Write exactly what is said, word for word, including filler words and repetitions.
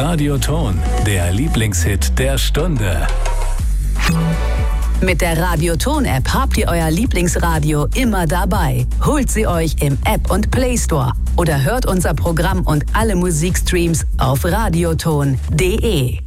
Radioton, der Lieblingshit der Stunde. Mit der Radioton-App habt ihr euer Lieblingsradio immer dabei. Holt sie euch im App und Play Store oder hört unser Programm und alle Musikstreams auf radioton punkt de.